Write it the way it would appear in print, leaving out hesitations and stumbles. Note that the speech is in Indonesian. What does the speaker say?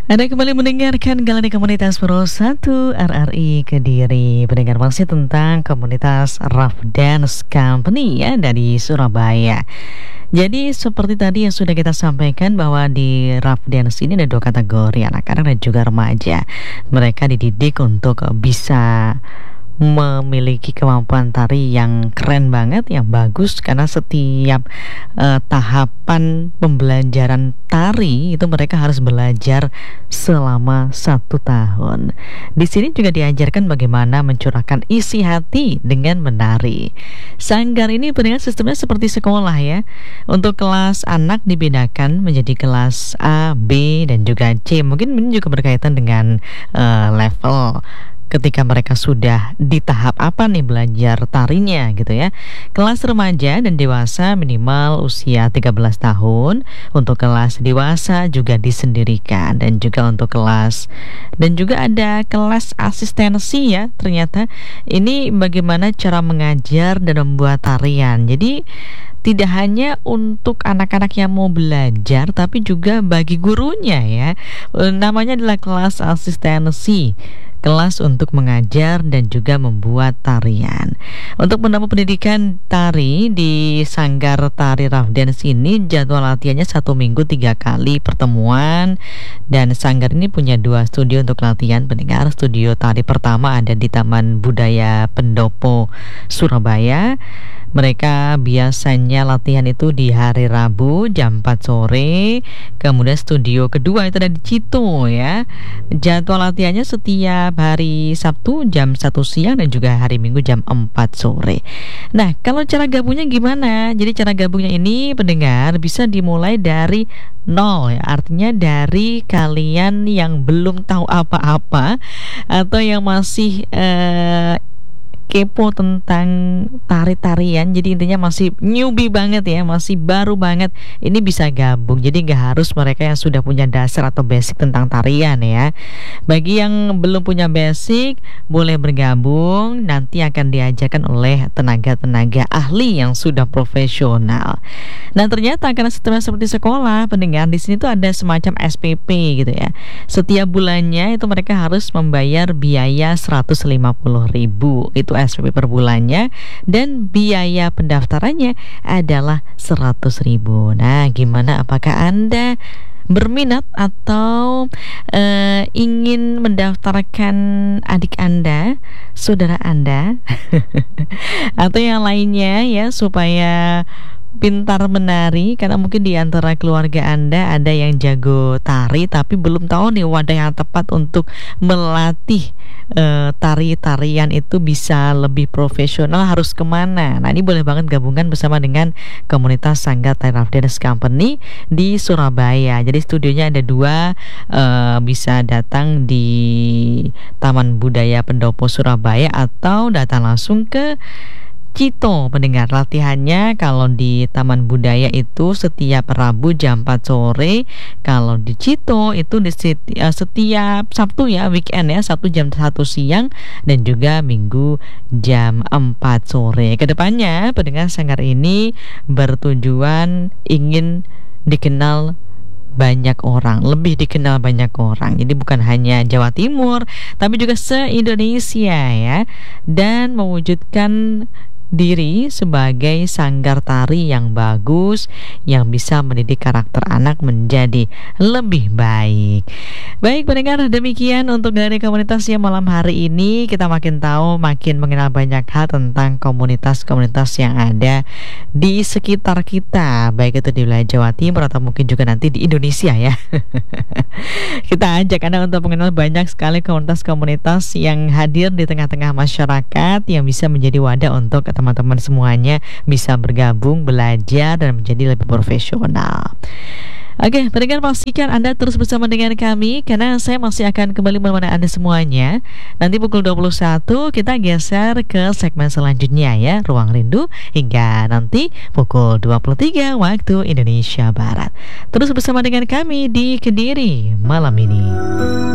Anda kembali mendengarkan Galani Komunitas Pro 1 RRI Kediri. Pendengar masih tentang komunitas Rough Dance Company ya dari Surabaya. Jadi seperti tadi yang sudah kita sampaikan bahwa di Rough Dance ini ada dua kategori, anak-anak dan juga remaja. Mereka dididik untuk bisa memiliki kemampuan tari yang keren banget, yang bagus, karena setiap tahapan pembelajaran tari itu mereka harus belajar selama 1 tahun. Di sini juga diajarkan bagaimana mencurahkan isi hati dengan menari. Sanggar ini pendengar sistemnya seperti sekolah ya. Untuk kelas anak dibedakan menjadi kelas A, B, dan juga C. Mungkin ini juga berkaitan dengan level ketika mereka sudah di tahap apa nih belajar tarinya gitu ya. Kelas remaja dan dewasa minimal usia 13 tahun. Untuk kelas dewasa juga disendirikan. Dan juga untuk kelas, dan juga ada kelas asistensi ya. Ternyata ini bagaimana cara mengajar dan membuat tarian. Jadi tidak hanya untuk anak-anak yang mau belajar, tapi juga bagi gurunya ya. Namanya adalah kelas asistensi, kelas untuk mengajar dan juga membuat tarian. Untuk menempuh pendidikan tari di Sanggar Tari Rough Dance ini, jadwal latihannya 1 minggu 3 kali pertemuan. Dan Sanggar ini punya 2 studio untuk latihan pendengar. Studio tari pertama ada di Taman Budaya Pendopo, Surabaya. Mereka biasanya latihan itu di hari Rabu jam 4 sore. Kemudian studio kedua itu ada di Cito ya. Jadwal latihannya setiap hari Sabtu jam 1 siang dan juga hari Minggu jam 4 sore. Nah, kalau cara gabungnya gimana? Jadi cara gabungnya ini pendengar bisa dimulai dari 0 ya. Artinya dari kalian yang belum tahu apa-apa atau yang masih kepo tentang tari-tarian, jadi intinya masih newbie banget ya, masih baru banget, ini bisa gabung. Jadi gak harus mereka yang sudah punya dasar atau basic tentang tarian ya. Bagi yang belum punya basic boleh bergabung, nanti akan diajarkan oleh tenaga-tenaga ahli yang sudah profesional. Nah, ternyata karena sistemnya seperti sekolah pendengar, di sini tuh ada semacam SPP gitu ya. Setiap bulannya itu mereka harus membayar biaya 150.000, itu SPP per bulannya, dan biaya pendaftarannya adalah 100.000. Nah, gimana, apakah Anda berminat atau ingin mendaftarkan adik Anda, saudara Anda atau yang lainnya ya, supaya pintar menari? Karena mungkin di antara keluarga Anda ada yang jago tari tapi belum tahu nih wadah yang tepat untuk melatih tari-tarian itu bisa lebih profesional, harus kemana. Nah, ini boleh banget gabungan bersama dengan komunitas Sanggar Tari Rough Dance Company di Surabaya. Jadi studionya ada 2, bisa datang di Taman Budaya Pendopo Surabaya atau datang langsung ke Cito pendengar. Latihannya kalau di Taman Budaya itu setiap Rabu jam 4 sore. Kalau di Cito itu setiap Sabtu ya, weekend ya, Sabtu jam 1 siang dan juga Minggu jam 4 sore. Kedepannya pendengar Sanggar ini bertujuan ingin dikenal banyak orang, lebih dikenal banyak orang. Jadi bukan hanya Jawa Timur tapi juga se-Indonesia ya, dan mewujudkan diri sebagai sanggar tari yang bagus, yang bisa mendidik karakter anak menjadi lebih baik. Baik pendengar, demikian untuk dari komunitas yang malam hari ini. Kita makin tahu, makin mengenal banyak hal tentang komunitas-komunitas yang ada di sekitar kita, baik itu di wilayah Jawa Timur atau mungkin juga nanti di Indonesia ya. Kita ajak Anda untuk mengenal banyak sekali komunitas-komunitas yang hadir di tengah-tengah masyarakat, yang bisa menjadi wadah untuk teman-teman semuanya bisa bergabung, belajar, dan menjadi lebih profesional. Oke, pendengar, pastikan Anda terus bersama dengan kami karena saya masih akan kembali menemani Anda semuanya. Nanti pukul 21 kita geser ke segmen selanjutnya ya, Ruang Rindu, hingga nanti pukul 23 waktu Indonesia Barat. Terus bersama dengan kami di Kediri malam ini.